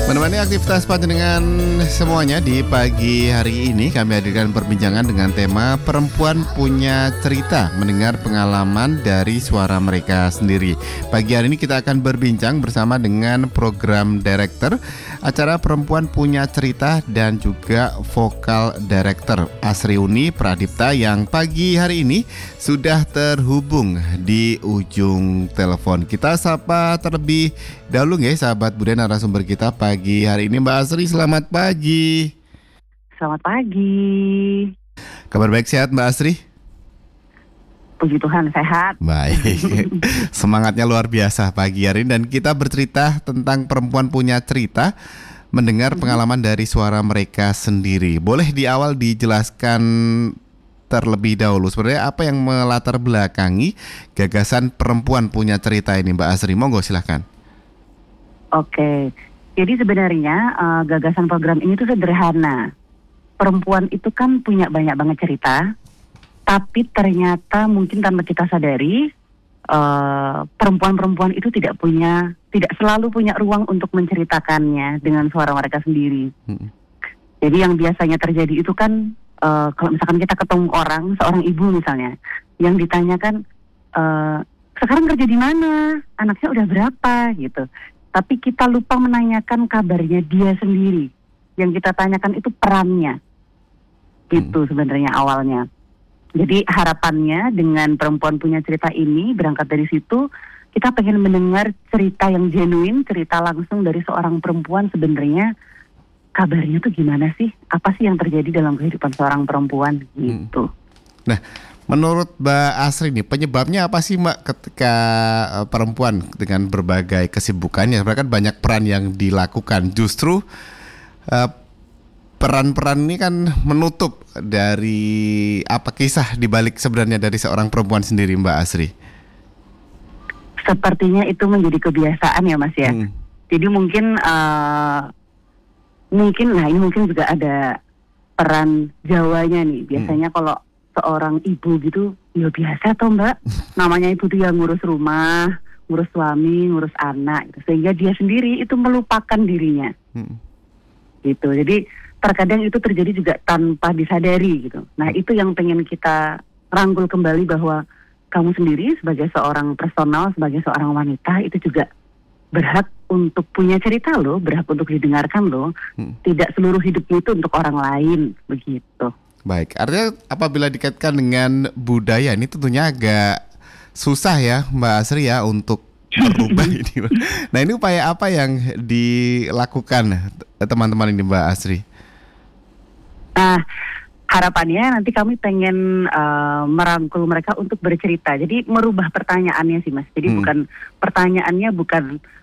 Menemani aktivitas panjenengan semuanya di pagi hari ini, kami hadirkan perbincangan dengan tema Perempuan Punya Cerita, mendengar pengalaman dari suara mereka sendiri. Pagi hari ini kita akan berbincang bersama dengan program director acara Perempuan Punya Cerita dan juga vokal director Asriuni Pradipta yang pagi hari ini sudah terhubung di ujung telepon. Kita sapa terlebih dahulu sahabat budaya narasumber kita pagi hari ini. Mbak Asri, selamat pagi. Selamat pagi. Kabar baik, sehat Mbak Asri? Puji Tuhan, sehat. Baik. Semangatnya luar biasa pagi hari ini. Dan kita bercerita tentang perempuan punya cerita, mendengar pengalaman dari suara mereka sendiri. Boleh di awal dijelaskan terlebih dahulu sebenarnya apa yang melatar belakangi gagasan perempuan punya cerita ini, Mbak Asri? Monggo silahkan. Oke, jadi sebenarnya gagasan program ini tuh sederhana. Perempuan itu kan punya banyak banget cerita, tapi ternyata mungkin tanpa kita sadari, perempuan-perempuan itu tidak selalu punya ruang untuk menceritakannya dengan suara mereka sendiri. Jadi yang biasanya terjadi itu kan, kalau misalkan kita ketemu orang, seorang ibu misalnya, yang ditanyakan, sekarang kerja di mana, anaknya udah berapa gitu. Tapi kita lupa menanyakan kabarnya dia sendiri. Yang kita tanyakan itu perannya. Gitu sebenarnya awalnya. Jadi harapannya dengan perempuan punya cerita ini, berangkat dari situ, kita pengen mendengar cerita yang genuine, cerita langsung dari seorang perempuan sebenarnya kabarnya tuh gimana sih? Apa sih yang terjadi dalam kehidupan seorang perempuan gitu. Nah, menurut Mbak Asri nih, penyebabnya apa sih Mbak ketika perempuan dengan berbagai kesibukannya, sebenarnya kan banyak peran yang dilakukan, justru peran-peran ini kan menutup dari apa kisah dibalik sebenarnya dari seorang perempuan sendiri, Mbak Asri? Sepertinya itu menjadi kebiasaan ya Mas ya. Jadi mungkin mungkin juga ada peran Jawanya nih. Biasanya kalau seorang ibu gitu, ya biasa toh Mbak, namanya ibu tuh yang ngurus rumah, ngurus suami, ngurus anak gitu. Sehingga dia sendiri itu melupakan dirinya gitu. Jadi terkadang itu terjadi juga tanpa disadari gitu. Nah itu yang pengen kita rangkul kembali, bahwa kamu sendiri sebagai seorang personal, sebagai seorang wanita itu juga berhak untuk punya cerita loh, berhak untuk didengarkan loh. Tidak seluruh hidupmu itu untuk orang lain, begitu. Baik, artinya apabila dikaitkan dengan budaya ini tentunya agak susah ya Mbak Asri ya untuk merubah ini. Nah ini upaya apa yang dilakukan teman-teman ini Mbak Asri? Nah harapannya nanti kami pengen merangkul mereka untuk bercerita. Jadi merubah pertanyaannya sih Mas. Jadi pertanyaannya bukan